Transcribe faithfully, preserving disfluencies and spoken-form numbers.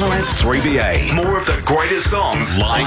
Avalanche three B A. More of the greatest songs live